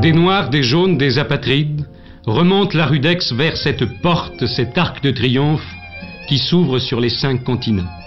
Des Noirs, des Jaunes, des Apatrides remontent la rue d'Aix vers cette porte, cet arc de triomphe qui s'ouvre sur les 5 continents.